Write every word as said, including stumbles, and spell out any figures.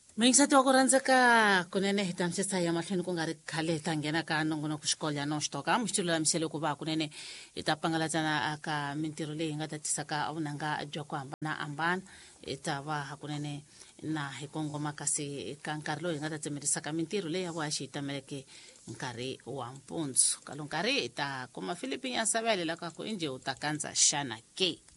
Mingisati wa ku rhandzeka kunene hi ta msesa ya mahlweni ku nga ri khale hi ta nghena ka nongonoko xikolo ya noxtoka muxitulu lamisele ku va kunene hi ta pangalatsana ka mintirho leyi hi nga ta tisaka vunanga bya ku hambanahambana hi ta va hakunene na hi kongoma kasi ka nkarhi lowu hi nga ta tsemerisaka mintirho leyi ya vuhaxi hi tameleke nkarhi wa mpundzu ka lo nkarhi hi ta kuma Philipin ya nsavele la ka ku inje u ta kandza xana ke